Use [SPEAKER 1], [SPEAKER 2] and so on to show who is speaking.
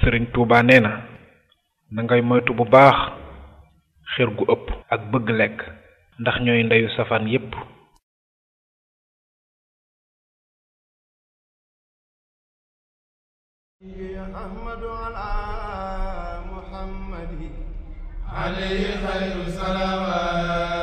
[SPEAKER 1] Sëriñ Tuuba nee na na ngay moytu bu baax xir gu ëpp ak bëgg lekk ndax ñooy ndeyu safaan yépp.
[SPEAKER 2] عليه خير صلوات